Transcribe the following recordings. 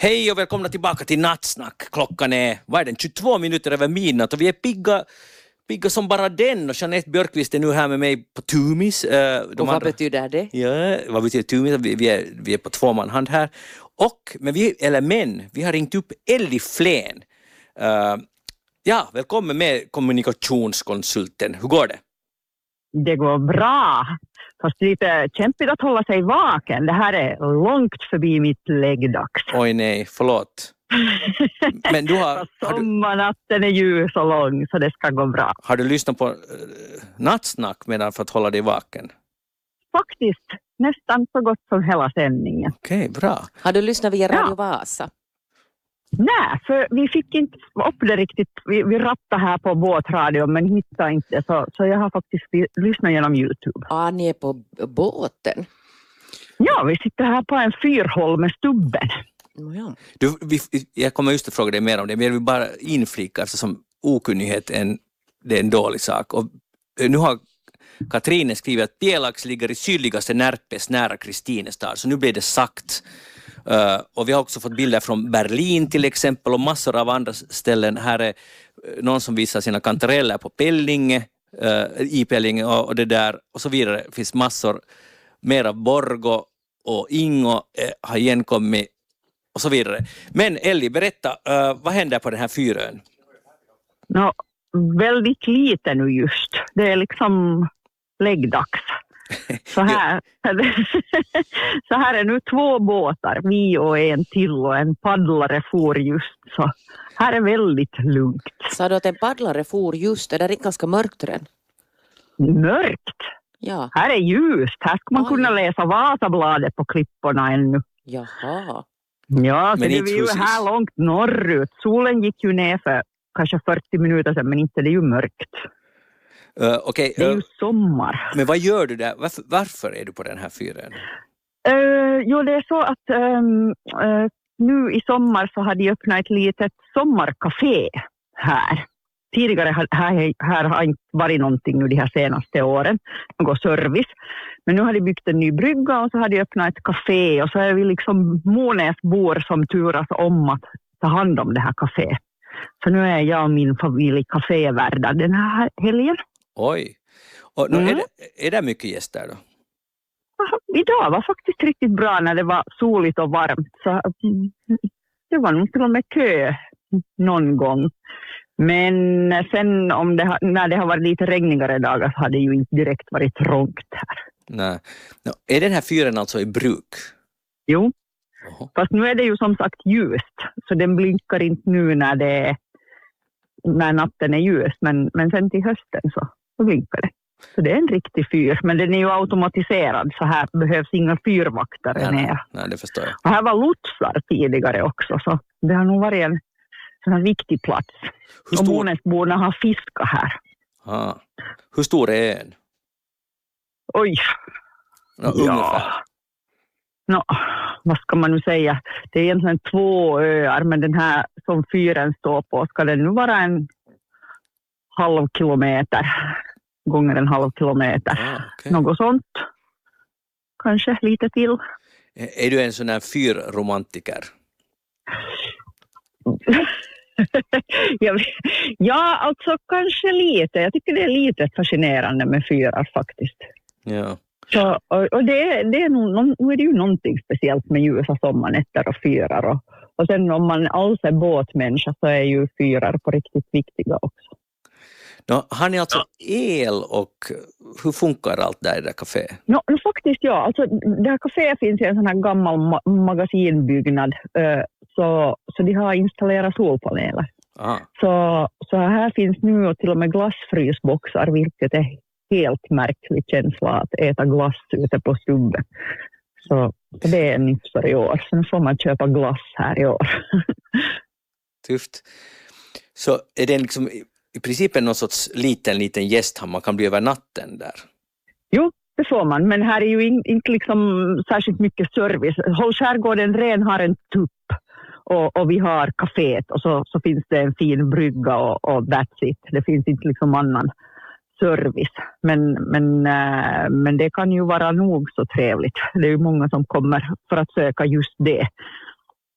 Hej och välkomna tillbaka till Nattsnack. Klockan är, den 22 minuter över midnatt och vi är pigga som bara den. Och Jeanette Björkqvist är nu här med mig på Tumis. Och vad betyder det? Ja, vad betyder Tumis? Vi är på tvåmanhand här. Men vi har ringt upp Elli Flen. Välkommen med kommunikationskonsulten. Hur går det? Det går bra. Fast lite kämpigt att hålla sig vaken. Det här är långt förbi mitt läggdags. Oj nej, förlåt. Men sommarnatten är ljus och lång så det ska gå bra. Har du lyssnat på Nattsnack för att hålla dig vaken? Faktiskt, nästan så gott som hela sändningen. Okej, bra. Har du lyssnat via Radio Vasa? Nej, för vi fick inte upp det riktigt. Vi rattade här på båtradion men hittade inte. Så jag har faktiskt lyssnat genom YouTube. Ni är på båten? Ja, vi sitter här på en fyrhåll med stubben. Ja. Jag kommer just att fråga dig mer om det, men jag vill bara inflika eftersom okunnighet det är en dålig sak. Och nu har Katrine skrivit att Pjelax ligger i sydligaste Närpes nära Kristinestad, så nu blir det sagt. Och vi har också fått bilder från Berlin till exempel och massor av andra ställen. Här är någon som visar sina kantareller på Pellinge, i Pellinge och det där och så vidare. Det finns massor mer av Borgo och Ingo har igenkommit och så vidare. Men Elli, berätta, vad händer på den här fyrön? Väldigt lite nu just. Det är liksom läggdags. Så här är nu 2 båtar, vi och en till och en paddlare for just. Så här är väldigt lugnt. Sa du att en paddlare for just? Är det ganska mörkt redan? Mörkt? Ja. Här är ljust. Här ska man kunna läsa Vasabladet på klipporna ännu. Jaha. Ja, så det är ju här långt norrut. Solen gick ju ner för kanske 40 minuter sedan, men inte det är ju mörkt. Okay, det är ju sommar. Men vad gör du där? Varför är du på den här fyren? Jo, det är så att nu i sommar så hade jag öppnat ett litet sommarcafé här. Tidigare här har inte varit någonting nu de här senaste åren. Någon service. Men nu har de byggt en ny brygga och så har de öppnat ett café. Och så är vi liksom Månäsbor som turas om att ta hand om det här caféet. Så nu är jag och min familj kafévärdar den här helgen. Oj. Och är det mycket gäster då? Idag var faktiskt riktigt bra när det var soligt och varmt. Så det var nog till och med kö någon gång. Men sen när det har varit lite regnigare dagar så har det ju inte direkt varit trångt här. Nej. Är den här fyren alltså i bruk? Jo. Fast nu är det ju som sagt ljust. Så den blinkar inte nu när natten är ljus. Men sen till hösten så blinkar det. Så det är en riktig fyr. Men den är ju automatiserad. Så här behövs inga fyrvaktare. Nej, det förstår jag. Och här var lotsar tidigare också. Så det har nog varit en sån här viktig plats. Och Månäsborna har fiskat här. Hur stor är ön? Oj. Ungefär. Vad ska man nu säga? Det är egentligen 2 öar, men den här som fyren står på ska den nu vara en halv kilometer gånger en halv kilometer. Okay. Något sånt. Kanske lite till. Är du en sån här fyrromantiker? Ja, alltså kanske lite. Jag tycker det är lite fascinerande med fyrar faktiskt. Ja. Så, och nu är det ju någonting speciellt med ljusa sommarnätter och fyrar. Och sen om man alls är båtmänniska så är ju fyrar på riktigt viktiga också. Har ni alltså el och hur funkar allt där i det kaféet? Faktiskt ja. Alltså, det här kaféet finns i en sån här gammal magasinbyggnad. Så de har installerat solpaneler. Så här finns nu och till och med glassfrysboxar, vilket är helt märklig känsla att äta glass ute på stubben. Så det är nytt för i år. Så nu får man köpa glass här i år. Tufft. Så är det liksom i princip någon sorts liten gästhamn man kan bli över natten där? Jo, det får man. Men här är ju inte liksom särskilt mycket service. Hållskärgården ren har en tupp. Och vi har kaféet och så finns det en fin brygga och that's it. Det finns inte liksom annan service. Men det kan ju vara nog så trevligt. Det är ju många som kommer för att söka just det.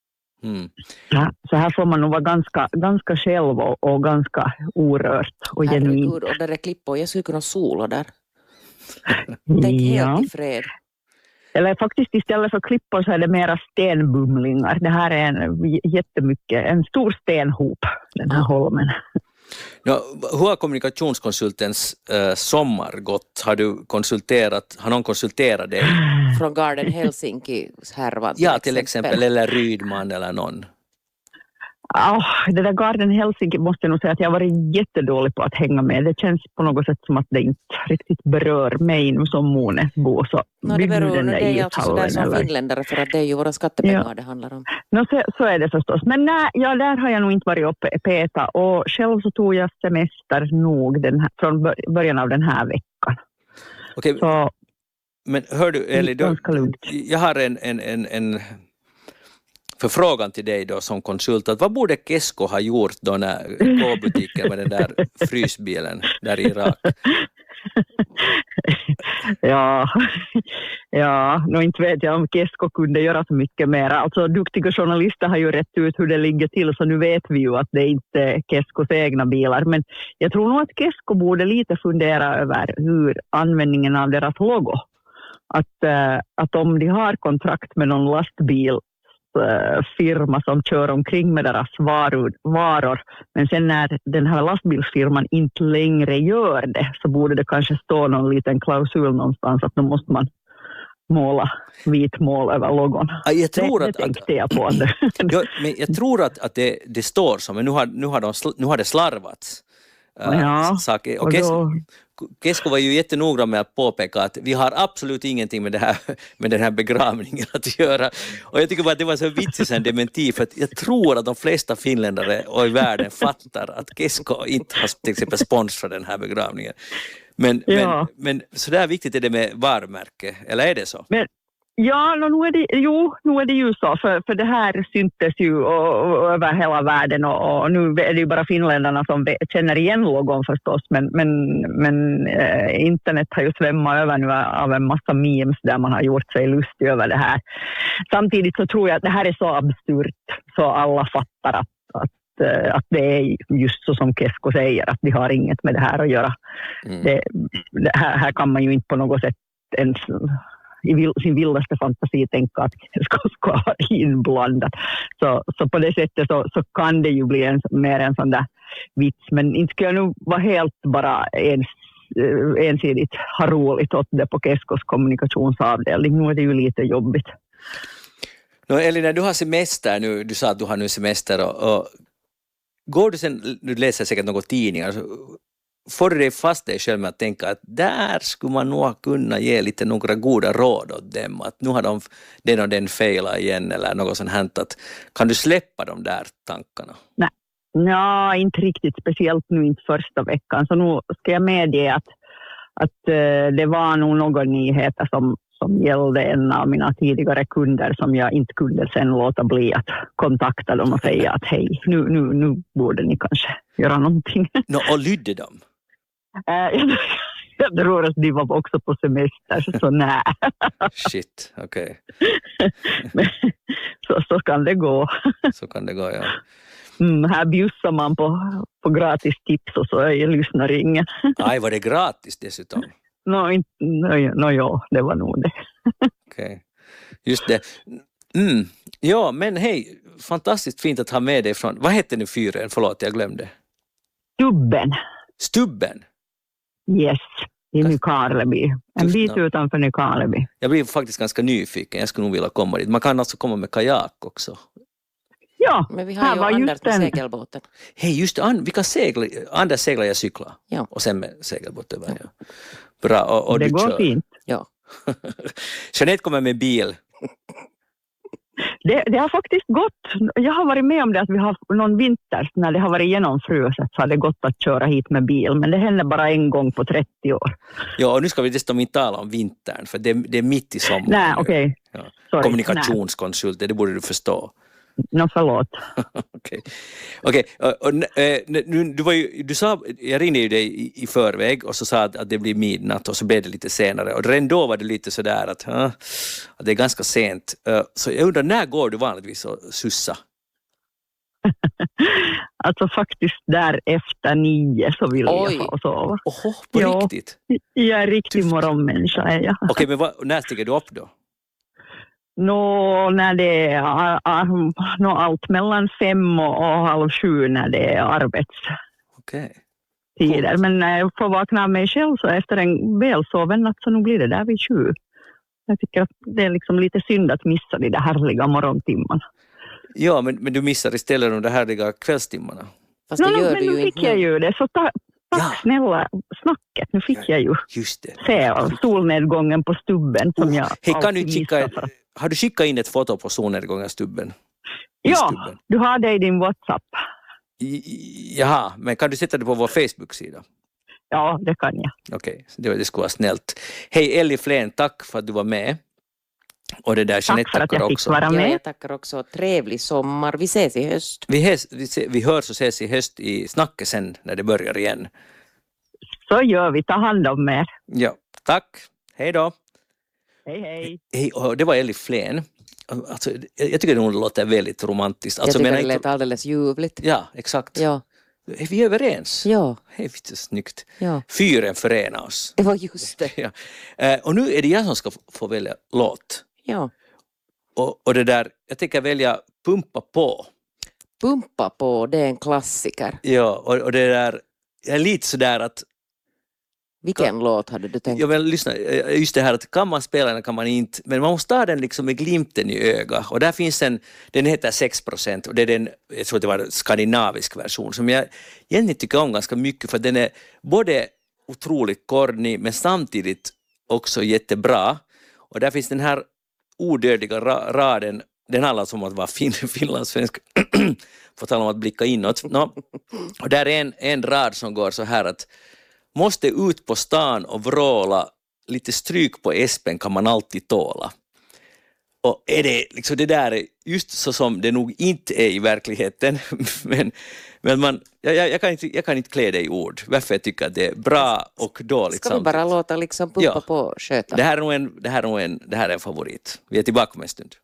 Så här får man nog vara ganska själv och ganska orört och genuint. Herregud, och där är klippor. Jag skulle kunna sola där. Tänk helt i fred. Eller faktiskt istället för klippor så är det mera stenbumlingar. Det här är en stor stenhop, den här holmen. Ja, hur har kommunikationskonsultens sommar gått? Har någon konsulterat dig? Från Garden Helsinki härvan till exempel, eller Rydman eller någon. Det där Garden Helsinki måste jag nog säga att jag har varit jättedålig på att hänga med. Det känns på något sätt som att det inte riktigt berör mig nu som Monäsbo. Så det beror det är alltså sådär som finländare, för att det är ju våra skattepengar det handlar om. Så är det förstås. Men där har jag nog inte varit uppe i Peta, och själv så tog jag semester nog från början av den här veckan. Okej, men hör du Eli, jag har en förfrågan till dig då som konsult, att vad borde Kesko ha gjort då när K-butiken med den där frysbilen där i Irak? Inte vet jag om Kesko kunde göra så mycket mer. Alltså duktiga journalister har ju rätt ut hur det ligger till, så nu vet vi ju att det inte är Keskos egna bilar. Men jag tror nog att Kesko borde lite fundera över hur användningen av deras logo. Att om de har kontrakt med någon lastbil firma som kör omkring med deras varor, men sen när den här lastbilsfirman inte längre gör det, så borde det kanske stå någon liten klausul någonstans att då måste man måla vit mål över logon. Jag tror det tänkte jag på. Men jag tror att det står så, men nu har det slarvats. Saker. Och Kesko var ju jättenoggrann med att påpeka att vi har absolut ingenting med den här begravningen att göra. Och jag tycker bara att det var så vitsigt en dementi, för att jag tror att de flesta finländare och i världen fattar att Kesko inte har till exempel spons för den här begravningen. Men så där viktigt är det med varumärke, eller är det så? Ja, nu är det ju så, för det här syntes ju över hela världen, och nu är det ju bara finländarna som känner igen logon förstås, men internet har ju svämmat över nu av en massa memes där man har gjort sig lustig över det här. Samtidigt så tror jag att det här är så absurt så alla fattar att det är just så som Kesko säger, att de har inget med det här att göra. Här kan man ju inte på något sätt ens i sin vildaste fantasi tänka att Kesko ska vara inblandat. Så på det sättet så kan det ju bli mer en sån där vits. Men inte ska jag nu vara helt bara ensidigt ha roligt åt det på Keskos kommunikationsavdelning. Nu är det ju lite jobbigt. Elina, du har semester nu. Du sa att du har nu semester. Och går du sen, du läser säkert några tidningar, får du dig fast dig själv med att tänka att där skulle man nog kunna ge lite några goda råd åt dem, att nu har den och den failat igen eller något sånt här. Kan du släppa de där tankarna? Nej, inte riktigt, speciellt nu inte första veckan, så nu ska jag medge att det var nog några nyheter som gällde en av mina tidigare kunder som jag inte kunde sen låta bli att kontakta dem och säga att hej, nu borde ni kanske göra någonting. Och lydde de? Jag tror att de var också på semester, så nej. Shit, okej. Okay. Så kan det gå. Så kan det gå, ja. Här bjussar man på gratis tips och så lyssnar ingen. Nej, var det gratis dessutom? Ja, det var nog det. Okej, just det. Ja, men hej, fantastiskt fint att ha med dig från, vad heter nu fyren? Förlåt, jag glömde. Stubben? Yes, i Nykarleby. En bit utanför Nykarleby. Jag blir faktiskt ganska nyfiken, jag skulle nog vilja komma dit. Man kan alltså komma med kajak också. Ja, men vi har ju Anders med segelbåten. Hej, just det, vi kan segla. Anders seglar, jag cykla. Ja. Och sen med segelbåt över. Ja. Bra, och det du går kör. Fint. Ja. Jeanette kommer med bil. Det har faktiskt gått. Jag har varit med om det att vi har någon vinter när det har varit genomfruset så har det gått att köra hit med bil. Men det händer bara en gång på 30 år. Ja, och nu ska vi dessutom inte tala om vintern för det är mitt i sommaren. Nej, okej. Ja. Kommunikationskonsulter, det borde du förstå. Förlåt. Okej. Du sa, jag ringde ju dig i förväg och så sa att det blir midnatt och så blev det lite senare och redan då var det lite sådär att det är ganska sent. Så jag undrar, när går du vanligtvis och sussa Alltså faktiskt där efter 9 så vill Oj. jag få sova. Oho, på Ja. riktigt? Jag är riktig Tufft. morgonmänniska. Är jag. Okej, men när stiger du upp då? När det är allt mellan 5 och 6:30 när det är arbetstider. Okej. Men när jag får vakna av mig själv så efter en välsoven natt så nu blir det där vid 7. Jag tycker att det är liksom lite synd att missa de där härliga morgontimmarna. Ja, men du missar istället de där härliga kvällstimmarna. Fast det gör men du nu ju fick inte jag nu. ju det. Så tack Ja. snälla snacket. Nu fick jag ju Just det. se solnedgången på stubben som jag Hej, kan du alltid kika, missar. har du skickat in ett foto på solnedgångarstubben? Ja, Stubben. du har det i din WhatsApp. Jaha, men kan du sätta det på vår Facebook-sida? Ja, det kan jag. Okej, det skulle vara snällt. Hej Elli Flen, tack för att du var med. Och det där, Jeanette Tack för att tackar jag fick också. vara Ja, med. jag tackar också. Trevlig sommar. Vi ses i höst. Vi hörs och ses i höst i snacket sen när det börjar igen. Så gör vi. Ta hand om er. Ja, tack. Hej då. Hej, hej. Hej, och det var Elli Flen. Alltså, jag tycker hon låter väldigt romantiskt. Alltså, Jag tycker menar det inte- lät alldeles ljuvligt. Ja, exakt. Ja, Är vi överens? ja, Hej, det är snyggt. ja. Fyren förenar oss. Det var just det. Ja. Och nu är det jag som ska få välja låt. Ja. Och det där, jag tänker välja Pumpa på. Pumpa på, det är en klassiker. Ja, och det där, jag är lite sådär att, Vilken låt hade du tänkt? jag vill lyssna, just det här att kan man spela den kan man inte, men man måste ta den liksom med glimten i ögat. Och där finns den heter 6% och det är den, jag tror det var en skandinavisk version som jag egentligen tycker om ganska mycket för den är både otroligt kornig men samtidigt också jättebra. Och där finns den här odödliga raden, den handlar som att vara finlandssvensk, på tal om att blicka inåt. Och där är en rad som går så här att måste ut på stan och vråla, lite stryk på espen kan man alltid tåla. Och är det liksom det där är just så som det nog inte är i verkligheten, men jag kan inte klä det i ord, varför jag tycker att det är bra och dåligt Ska vi bara samtidigt. låta liksom pumpa Ja. på sköta? Det här är en favorit. Vi är tillbaka om en stund.